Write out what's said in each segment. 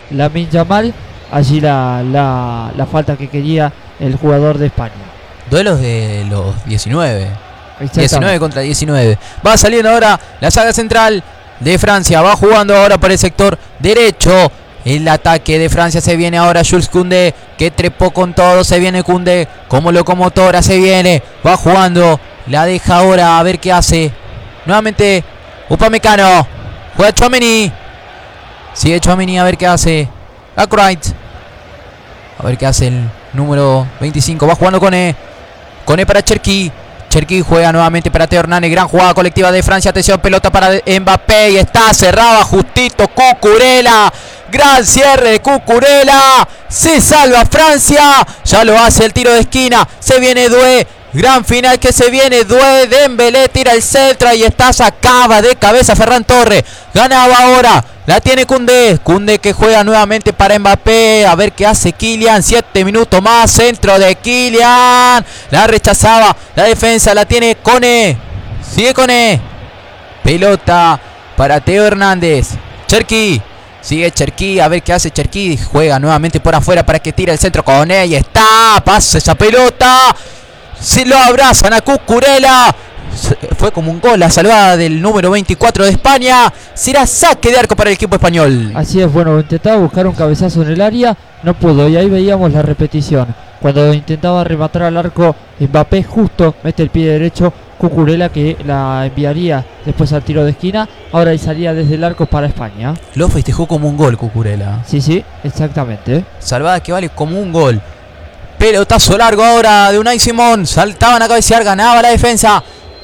Lamine Yamal. Allí la falta que quería el jugador de España. Duelos de los 19. 19 contra 19. Va saliendo ahora la saga central de Francia. Va jugando ahora por el sector derecho. El ataque de Francia se viene ahora Jules Koundé, que trepó con todo. Se viene Koundé como locomotora. Se viene. Va jugando. La deja ahora a ver qué hace. Nuevamente Upamecano. Juega Tchouaméni. Sigue Tchouaméni a ver qué hace. Arkwright. A ver qué hace el número 25. Va jugando Koné. Koné para Cherki. Cherki juega nuevamente para Teo Hernández. Gran jugada colectiva de Francia. Atención, pelota para Mbappé. Y está cerrada justito Cucurella. Gran cierre de Cucurella. Se salva Francia. Ya lo hace el tiro de esquina. Se viene Doué. Gran final que se viene. Doué, Dembélé tira el centro. Y está, sacaba de cabeza Ferran Torres. Ganaba ahora. La tiene Koundé. Koundé que juega nuevamente para Mbappé. A ver qué hace Kylian. 7 minutos más. Centro de Kylian. La rechazaba la defensa. La tiene Koné. Sigue Koné. Pelota para Teo Hernández. Cherki. Sigue Cherki. A ver qué hace Cherki. Juega nuevamente por afuera para que tire el centro. Koné. Y está. Pasa esa pelota. Se lo abrazan a Cucurella. Fue como un gol la salvada del número 24 de España. Será saque de arco para el equipo español. Así es, bueno, intentaba buscar un cabezazo en el área, no pudo, y ahí veíamos la repetición. Cuando intentaba rematar al arco, Mbappé justo mete el pie derecho. Cucurella que la enviaría después al tiro de esquina. Ahora ahí salía desde el arco para España. Lo festejó como un gol Cucurella. Sí, exactamente. Salvada que vale como un gol. Pelotazo largo ahora de Unai Simón. Saltaban a cabecear, ganaba la defensa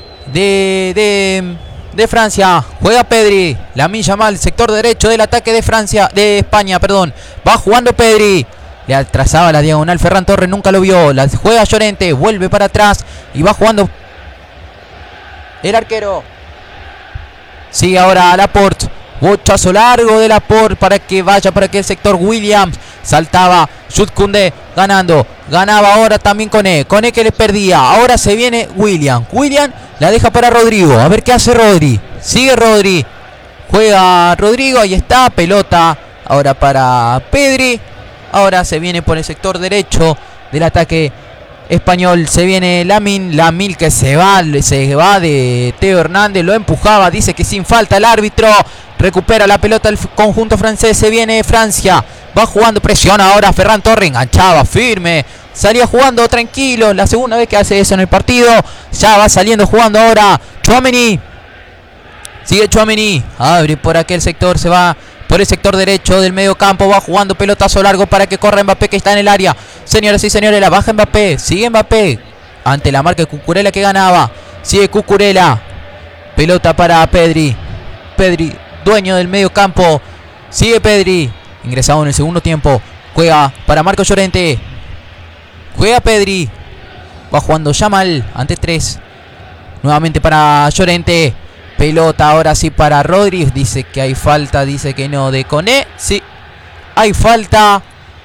de Francia. Juega Pedri. Lamine Yamal, sector derecho del ataque de Francia, de España, perdón. Va jugando Pedri. Le atrasaba la diagonal Ferran Torres, nunca lo vio. La juega Llorente, vuelve para atrás y va jugando el arquero. Sigue ahora Laporte. Bochazo largo de Laporte para que vaya para aquel sector. Williams. Saltaba Jules Koundé ganando. Ganaba ahora también Koné. Koné que le perdía. Ahora se viene William. William la deja para Rodrigo. A ver qué hace Rodri. Sigue Rodri. Juega Rodrigo. Ahí está. Pelota ahora para Pedri. Ahora se viene por el sector derecho del ataque español. Se viene Lamine que se va de Teo Hernández. Lo empujaba. Dice que sin falta el árbitro. Recupera la pelota el conjunto francés. Se viene Francia. Va jugando, presiona ahora Ferran Torres. Enganchaba firme. Salía jugando tranquilo. La segunda vez que hace eso en el partido. Ya va saliendo jugando ahora Tchouaméni. Sigue Tchouaméni. Abre por aquel sector. Se va por el sector derecho del medio campo. Va jugando pelotazo largo para que corra Mbappé, que está en el área. Señoras y señores, la baja Mbappé. Sigue Mbappé. Ante la marca de Cucurella que ganaba. Sigue Cucurella. Pelota para Pedri. Pedri, dueño del medio campo. Sigue Pedri. Ingresado en el segundo tiempo. Juega para Marcos Llorente. Juega Pedri. Va jugando Yamal ante 3. Nuevamente para Llorente. Pelota ahora sí para Rodri. Dice que hay falta. Dice que no de Koné. Sí, hay falta.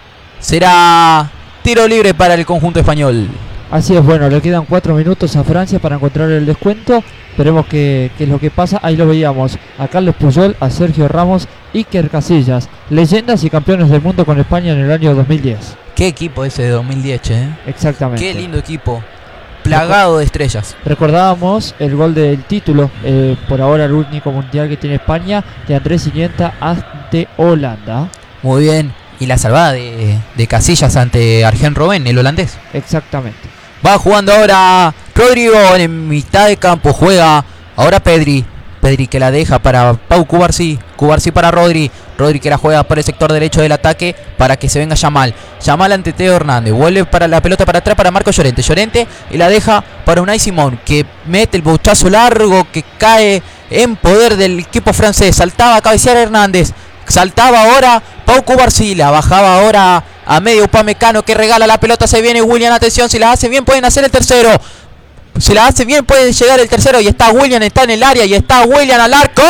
Será tiro libre para el conjunto español. Así es, bueno, le quedan 4 minutos a Francia para encontrar el descuento. Veremos qué es lo que pasa. Ahí lo veíamos a Carlos Puyol, a Sergio Ramos, Iker Casillas, leyendas y campeones del mundo con España en el año 2010. Qué equipo ese de 2010, Exactamente. Qué lindo equipo, plagado de estrellas. Recordábamos el gol del título, por ahora el único mundial que tiene España, de Andrés Iniesta ante Holanda. Muy bien, y la salvada de Casillas ante Arjen Robben, el holandés. Exactamente. Va jugando ahora Rodrigo en mitad de campo. Juega ahora Pedri. Pedri que la deja para Pau Cubarsí. Cubarsí para Rodri. Rodri que la juega por el sector derecho del ataque para que se venga Yamal. Yamal ante Teo Hernández. Vuelve para la pelota para atrás para Marcos Llorente. Llorente y la deja para Unai Simón, que mete el bochazo largo que cae en poder del equipo francés. Saltaba a cabecear Hernández. Saltaba ahora Pau Cubarsí. La bajaba ahora a medio Upamecano, que regala la pelota. Se viene William. Atención, si la hace bien pueden hacer el tercero. Si la hace bien puede llegar el tercero. Y está William, está en el área. Y está William al arco.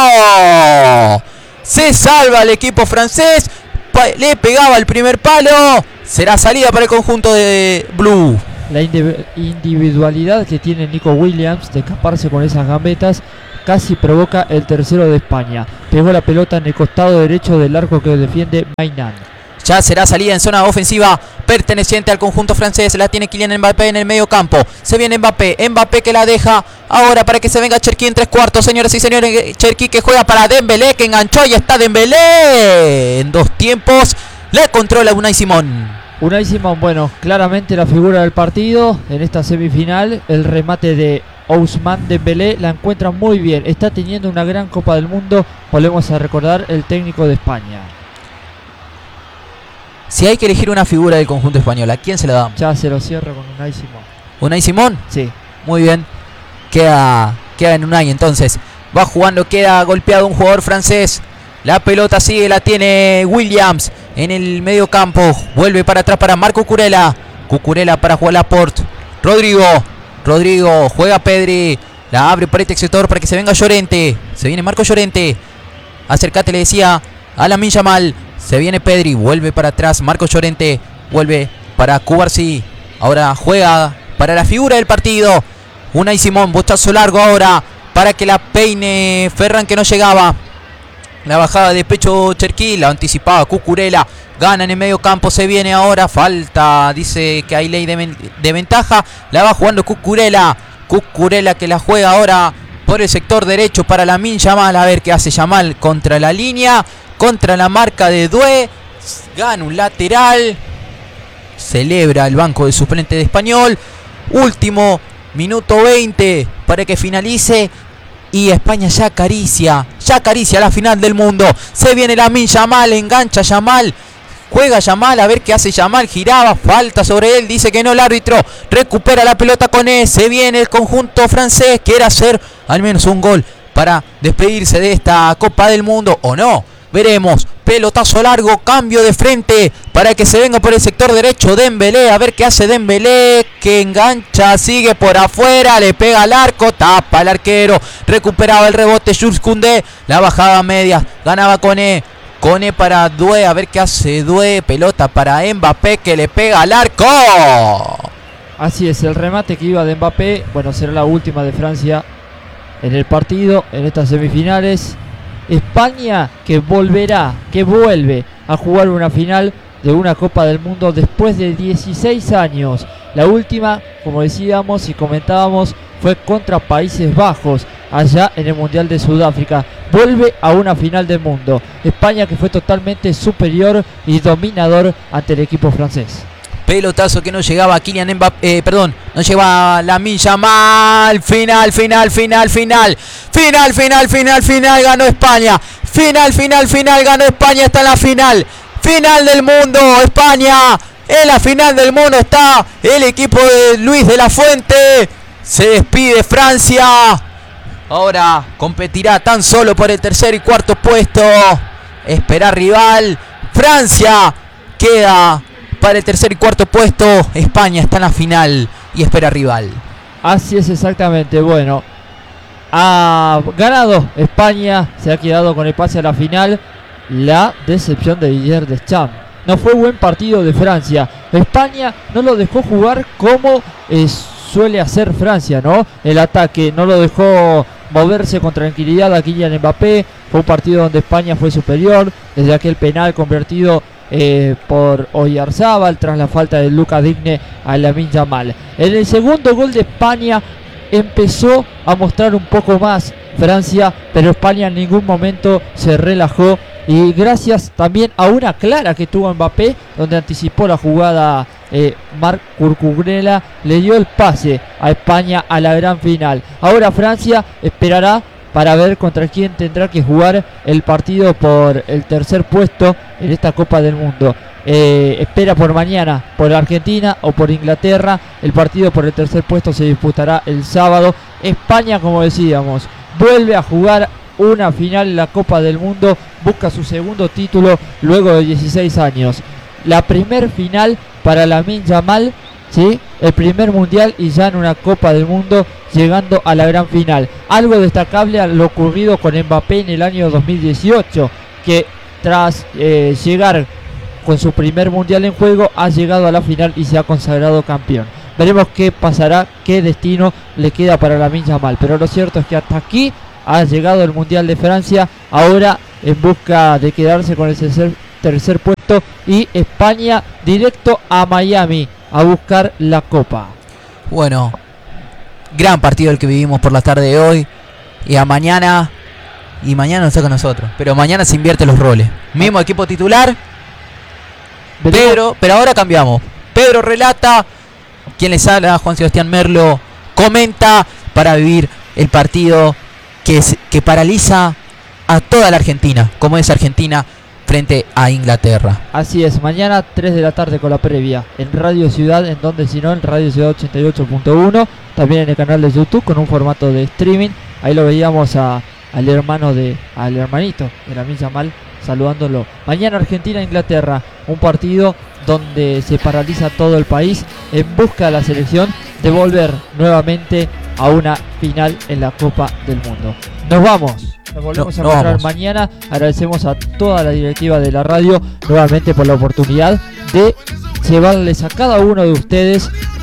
Se salva el equipo francés. Le pegaba el primer palo. Será salida para el conjunto de Blue. La individualidad que tiene Nico Williams de escaparse con esas gambetas casi provoca el tercero de España. Pegó la pelota en el costado derecho del arco que defiende Maignan. Ya será salida en zona ofensiva perteneciente al conjunto francés. La tiene Kylian Mbappé en el medio campo. Se viene Mbappé. Mbappé que la deja ahora para que se venga Cherki en 3/4. Señoras y señores, Cherki que juega para Dembélé, que enganchó y está Dembélé. En 2 tiempos la controla Unai Simón. Unai Simón, bueno, claramente la figura del partido en esta semifinal. El remate de Ousmane Dembélé la encuentra muy bien. Está teniendo una gran Copa del Mundo. Volvemos a recordar el técnico de España. Si hay que elegir una figura del conjunto español, ¿a quién se la damos? Ya se lo cierra con Unai Simón. ¿Unai Simón? Sí. Muy bien. Queda en Unai entonces. Va jugando, queda golpeado un jugador francés. La pelota sigue, la tiene Williams en el medio campo. Vuelve para atrás para Marco Cucurella. Cucurella para jugar Laporte. Rodrigo, juega Pedri. La abre por este sector para que se venga Llorente. Se viene Marco Llorente. Acércate, le decía a Lamine Yamal. Se viene Pedri, vuelve para atrás Marco Llorente, vuelve para Cubarsí. Ahora juega para la figura del partido. Unai Simón, bochazo largo ahora para que la peine Ferran, que no llegaba. La bajada de pecho Cherki, la anticipaba Cucurella. Gana en el medio campo, se viene ahora. Falta, dice que hay ley de ventaja. La va jugando Cucurella. Cucurella que la juega ahora por el sector derecho para Lamine Yamal. A ver qué hace Yamal contra la línea. Contra la marca de Doué. Gana un lateral. Celebra el banco de suplente de Español. Último minuto 20 para que finalice. Y España ya acaricia la final del mundo. Se viene Lamine Yamal, engancha Yamal. Juega Yamal, a ver qué hace Yamal. Giraba, falta sobre él, dice que no el árbitro. Recupera la pelota con él. Se viene el conjunto francés. Quiere hacer al menos un gol para despedirse de esta Copa del Mundo, ¿o no? Veremos. Pelotazo largo, cambio de frente para que se venga por el sector derecho Dembélé. A ver qué hace Dembélé, que engancha, sigue por afuera, le pega al arco, tapa al arquero. Recuperaba el rebote Jules Koundé. La bajaba a medias, ganaba Koné para Doué. A ver qué hace Doué. Pelota para Mbappé, que le pega al arco. Así es, el remate que iba de Mbappé. Bueno, será la última de Francia en el partido, en estas semifinales. España que vuelve a jugar una final de una Copa del Mundo después de 16 años. La última, como decíamos y comentábamos, fue contra Países Bajos, allá en el Mundial de Sudáfrica. Vuelve a una final del mundo. España que fue totalmente superior y dominador ante el equipo francés. Pelotazo que no llegaba a Kylian Mbappé, no llegaba a Lamine Yamal. Final, ganó España. Final, ganó España, está en la final. Final del mundo, España. En la final del mundo está el equipo de Luis de la Fuente. Se despide Francia. Ahora competirá tan solo por el tercer y cuarto puesto. Espera rival. Francia queda para el tercer y cuarto puesto. España está en la final y espera rival. Así es, exactamente. Bueno, ha ganado España, se ha quedado con el pase a la final. La decepción de Didier Deschamps. No fue buen partido de Francia. España no lo dejó jugar como suele hacer Francia, ¿no? El ataque no lo dejó moverse con tranquilidad a Kylian Mbappé. Fue un partido donde España fue superior desde aquel penal convertido por Oyarzábal tras la falta de Luka Digne a Lamine Yamal. En el segundo gol de España empezó a mostrar un poco más Francia, pero España en ningún momento se relajó, y gracias también a una clara que tuvo Mbappé, donde anticipó la jugada Marc Cucurella, le dio el pase a España a la gran final. Ahora Francia esperará para ver contra quién tendrá que jugar el partido por el tercer puesto en esta Copa del Mundo. Espera por mañana, por Argentina o por Inglaterra. El partido por el tercer puesto se disputará el sábado. España, como decíamos, vuelve a jugar una final en la Copa del Mundo. Busca su segundo título luego de 16 años. La primer final para Lamine Yamal, ¿sí? El primer mundial y ya en una Copa del Mundo, llegando a la gran final. Algo destacable a lo ocurrido con Mbappé en el año 2018, que tras llegar con su primer mundial en juego, ha llegado a la final y se ha consagrado campeón. Veremos qué pasará, qué destino le queda para Lamine Yamal, pero lo cierto es que hasta aquí ha llegado al Mundial de Francia, ahora en busca de quedarse con el tercer puesto, y España directo a Miami a buscar la Copa. Bueno, gran partido el que vivimos por la tarde de hoy. Y mañana nos toca a nosotros. Pero mañana se invierten los roles. Mismo equipo titular. Pero ahora cambiamos. Pedro relata. Quien les habla, Juan Sebastián Merlo, comenta para vivir el partido que paraliza a toda la Argentina, como es Argentina frente a Inglaterra. Así es, mañana 3 de la tarde con la previa en Radio Ciudad, en donde si no en Radio Ciudad 88.1, también en el canal de YouTube con un formato de streaming. Ahí lo veíamos al hermanito de la Milla Mal saludándolo. Mañana Argentina-Inglaterra, un partido donde se paraliza todo el país en busca de la selección de volver nuevamente a una final en la Copa del Mundo. Nos vamos. Nos volvemos a encontrar mañana. Agradecemos a toda la directiva de la radio nuevamente por la oportunidad de llevarles a cada uno de ustedes